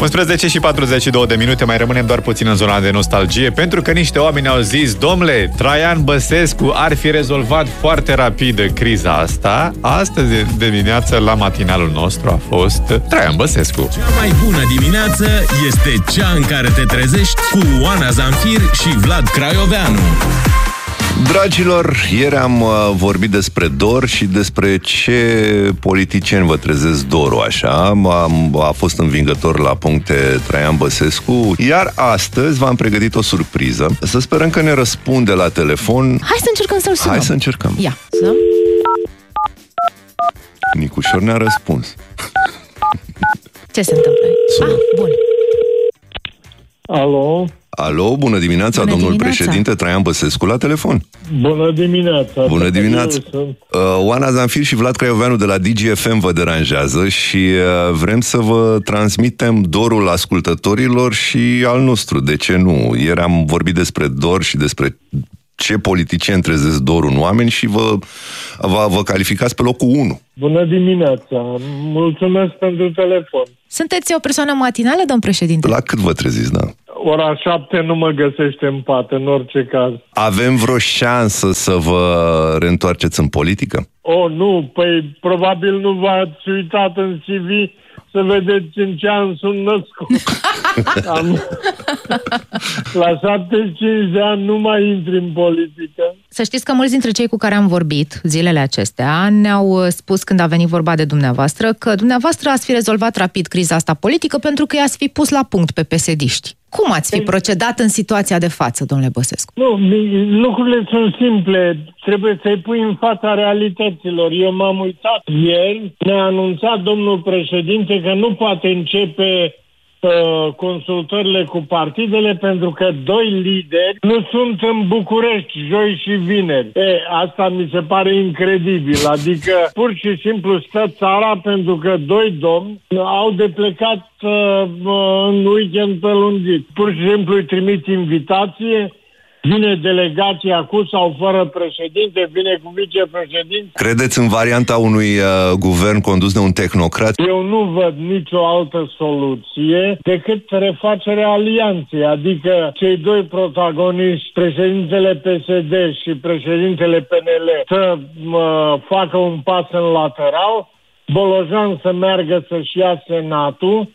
11 și 42 de minute, mai rămânem doar puțin în zona de nostalgie, pentru că niște oameni au zis: domnule, Traian Băsescu ar fi rezolvat foarte rapid criza asta. Astăzi dimineață la matinalul nostru a fost Traian Băsescu. Cea mai bună dimineață este cea în care te trezești cu Oana Zanfir și Vlad Craioveanu. Dragilor, ieri am vorbit despre dor și despre ce politicieni vă trezesc dorul așa. A fost învingător la puncte Traian Băsescu, iar astăzi v-am pregătit o surpriză. Să sperăm că ne răspunde la telefon. Hai să încercăm să-l sunăm. Hai să încercăm. Ia, să... Nicușor ne-a răspuns. Ce se întâmplă? Bun. Alo? Alo, bună dimineața, Bună domnul dimineața. președinte Traian Băsescu la telefon. Bună dimineața! Bună dimineața! Oana Zanfir și Vlad Craioveanu de la DGFM vă deranjează și vrem să vă transmitem dorul ascultătorilor și al nostru. De ce nu? Ieri am vorbit despre dor și despre ce politicieni trezesc dorul în oameni și vă calificați pe locul 1. Bună dimineața! Mulțumesc pentru telefon. Sunteți o persoană matinală, domn președinte? La cât vă treziți, da? Ora 7 nu mă găsește în pat, în orice caz. Avem vreo șansă să vă reîntoarceți în politică? Nu, păi probabil nu v-ați uitat în CV să vedeți în ce an sunt născut. La 75 de ani nu mai intri în politică. Să știți că mulți dintre cei cu care am vorbit zilele acestea ne-au spus, când a venit vorba de dumneavoastră, că dumneavoastră ați fi rezolvat rapid criza asta politică pentru că i-ați fi pus la punct pe PSD-ști. Cum ați fi procedat în situația de față, domnule Băsescu? Nu, lucrurile sunt simple. Trebuie să-i pui în fața realităților. Eu m-am uitat ieri, ne-a anunțat domnul președinte că nu poate începe consultările cu partidele pentru că 2 lideri nu sunt în București joi și vineri. Asta mi se pare incredibil. Adică pur și simplu stă țara pentru că 2 domni au de plecat în weekend prelungit. Pur și simplu îi trimit invitație, vine delegația cu sau fără președinte, vine cu vicepreședinte. Credeți în varianta unui guvern condus de un tehnocrat? Eu nu văd nicio altă soluție decât refacerea alianței, adică cei 2 protagoniști, președintele PSD și președintele PNL, să facă un pas în lateral, Bolojan să meargă să-și ia Senatul,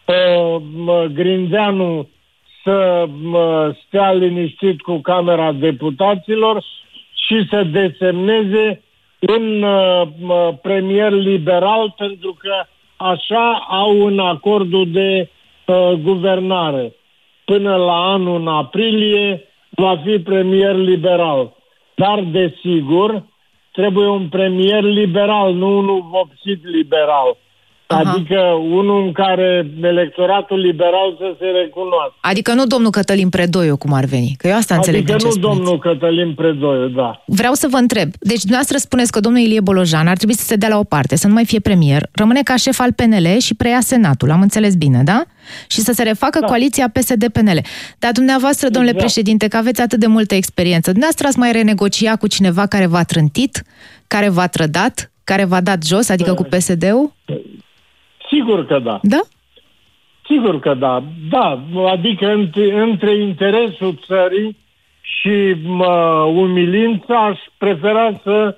Grindeanu să stea liniștit cu Camera Deputaților și să desemneze un premier liberal, pentru că așa au în acordul de guvernare. Până la anul, în aprilie, va fi premier liberal. Dar, desigur, trebuie un premier liberal, nu unul vopsit liberal. Aha. Adică unul în care electoratul liberal să se recunoască. Adică nu domnul Cătălin Predoiu, cum ar veni. Că eu asta înțeleg din ce spuneți. Adică nu domnul Cătălin Predoiu, da. Vreau să vă întreb. Deci dumneavoastră spuneți că domnul Ilie Bolojan ar trebui să se dea la o parte, să nu mai fie premier, rămâne ca șef al PNL și preia Senatul. Am înțeles bine, da? Și să se refacă coaliția PSD-PNL. Dar dumneavoastră, domnule președinte, că aveți atât de multă experiență, dumneavoastră ați mai renegocia cu cineva care v-a trântit, care v-a trădat, care v-a dat jos, adică cu PSD-ul? Sigur că da. Da? Sigur că da. Da, adică între interesul țării și umilința aș prefera să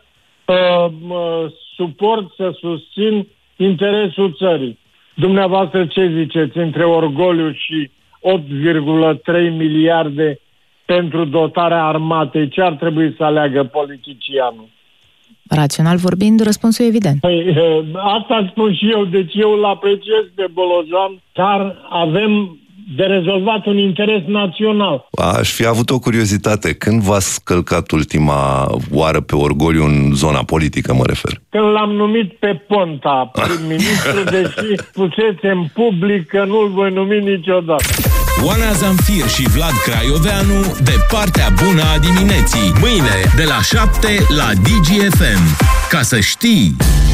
suport, să susțin interesul țării. Dumneavoastră ce ziceți? Între orgoliu și 8,3 miliarde pentru dotarea armatei, ce ar trebui să aleagă politicianul? Rațional vorbind, răspunsul e evident. Păi, asta spun și eu, deci eu îl apreciez pe Bolojan, dar avem de rezolvat un interes național. Aș fi avut o curiozitate. Când v-ați călcat ultima oară pe orgoliu în zona politică, mă refer? Când l-am numit pe Ponta prim-ministru, deși pusese în public că nu-l voi numi niciodată. Oana Zanfir și Vlad Craioveanu de partea bună a dimineții. Mâine de la 7 la DGFM. Ca să știi...